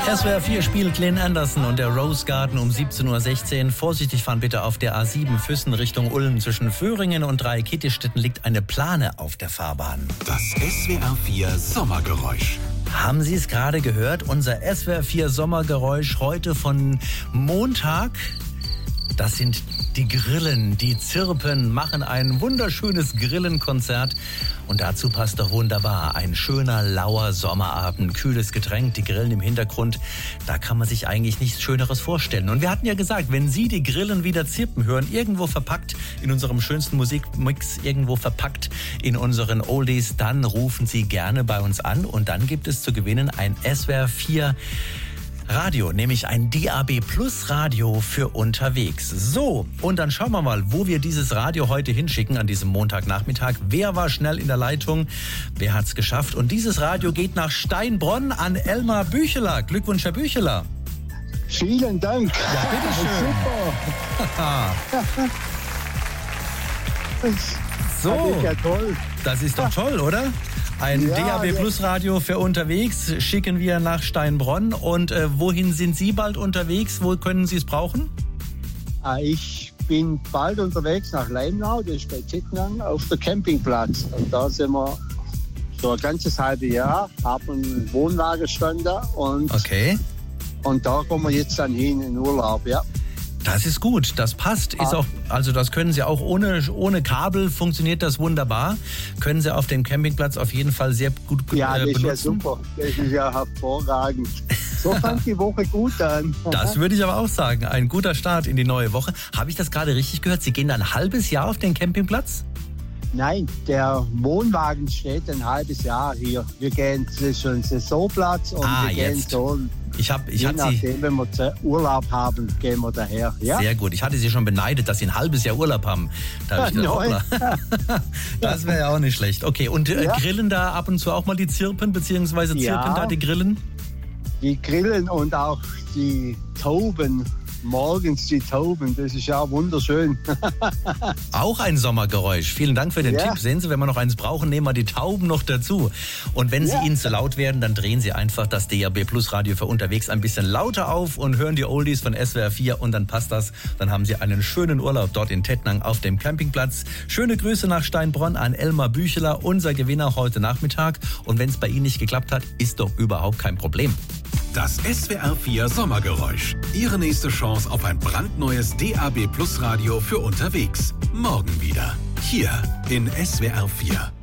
SWR 4 spielt Glenn Anderson und der Rose Garden um 17.16 Uhr. Vorsichtig fahren bitte auf der A7 Füssen Richtung Ulm. Zwischen Föhringen und Dreikietistetten liegt eine Plane auf der Fahrbahn. Das SWR 4 Sommergeräusch. Haben Sie es gerade gehört? Unser SWR 4 Sommergeräusch heute von Montag. Das sind die Grillen, die zirpen, machen ein wunderschönes Grillenkonzert. Und dazu passt doch wunderbar ein schöner, lauer Sommerabend, kühles Getränk, die Grillen im Hintergrund. Da kann man sich eigentlich nichts Schöneres vorstellen. Und wir hatten ja gesagt, wenn Sie die Grillen wieder zirpen hören, irgendwo verpackt in unserem schönsten Musikmix, irgendwo verpackt in unseren Oldies, dann rufen Sie gerne bei uns an. Und dann gibt es zu gewinnen ein SWR 4 Radio, nämlich ein DAB Plus Radio für unterwegs. So, und dann schauen wir mal, wo wir dieses Radio heute hinschicken an diesem Montagnachmittag. Wer war schnell in der Leitung? Wer hat's geschafft? Und dieses Radio geht nach Steinbronn an Elmar Bücheler. Glückwunsch, Herr Bücheler. Vielen Dank. Ja, bitteschön. So, das ist ja toll. Das ist doch toll, oder? Ein Ja, DAB Plus Radio für unterwegs schicken wir nach Steinbronn. Und wohin sind Sie bald unterwegs? Wo können Sie es brauchen? Ich bin bald unterwegs nach Leimlau, das ist bei Tittnang, auf der Campingplatz. Und da sind wir so ein ganzes halbes Jahr, haben einen Wohnwagenstand da und da kommen wir jetzt dann hin in Urlaub, ja. Das ist gut, das passt. Ist auch, also das können Sie auch ohne Kabel, funktioniert das wunderbar. Können Sie auf dem Campingplatz auf jeden Fall sehr gut benutzen. Ja, das ist ja super. Das ist ja hervorragend. So fängt die Woche gut an. Das würde ich aber auch sagen. Ein guter Start in die neue Woche. Habe ich das gerade richtig gehört? Sie gehen ein halbes Jahr auf den Campingplatz? Nein, der Wohnwagen steht ein halbes Jahr hier. Wir gehen, das ist schon ein Saisonplatz und wir gehen so. Je nachdem, wenn wir Urlaub haben, gehen wir daher. Ja? Sehr gut. Ich hatte Sie schon beneidet, dass Sie ein halbes Jahr Urlaub haben. Da das wäre ja auch nicht schlecht. Okay, und grillen da ab und zu auch mal die Zirpen, beziehungsweise zirpen da die Grillen? Die Grillen und auch die Tauben. Morgens die Tauben, das ist ja wunderschön. Auch ein Sommergeräusch. Vielen Dank für den Tipp. Sehen Sie, wenn wir noch eins brauchen, nehmen wir die Tauben noch dazu. Und wenn Sie Ihnen zu laut werden, dann drehen Sie einfach das DAB Plus Radio für unterwegs ein bisschen lauter auf und hören die Oldies von SWR 4 und dann passt das. Dann haben Sie einen schönen Urlaub dort in Tettnang auf dem Campingplatz. Schöne Grüße nach Steinbronn an Elmar Bücheler, unser Gewinner heute Nachmittag. Und wenn es bei Ihnen nicht geklappt hat, ist doch überhaupt kein Problem. Das SWR 4 Sommergeräusch. Ihre nächste Chance auf ein brandneues DAB Plus Radio für unterwegs. Morgen wieder. Hier in SWR 4.